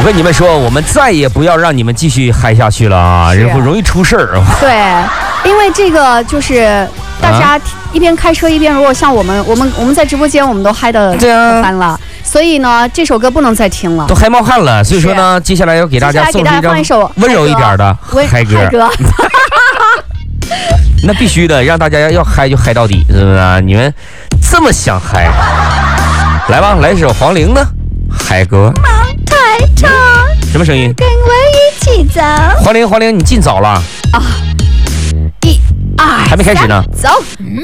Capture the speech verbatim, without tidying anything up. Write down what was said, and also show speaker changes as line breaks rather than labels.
我跟你们说，我们再也不要让你们继续嗨下去了啊，然后容易出事儿。
对，因为这个就是大家一边开车一边，如果像我们，我们我们在直播间，我们都嗨的翻了。所以呢，这首歌不能再听了，
都嗨冒汗了。所以说呢，接下来要给大家送出一张温柔一点的嗨歌。嗨歌那必须的，让大家要嗨就嗨到底，是不是？你们这么想嗨，来吧，来首黄龄的嗨歌。
太长，
什么声音？
跟我一起走。
黄龄，黄龄，你进早了啊！
一、二，
还没开始呢。
走。嗯